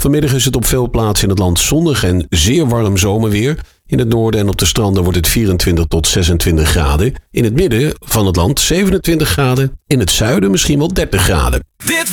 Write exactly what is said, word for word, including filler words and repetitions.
Vanmiddag is het op veel plaatsen in het land zonnig en zeer warm zomerweer. In het noorden en op de stranden wordt het vierentwintig tot zesentwintig graden. In het midden van het land zevenentwintig graden. In het zuiden misschien wel dertig graden. Dit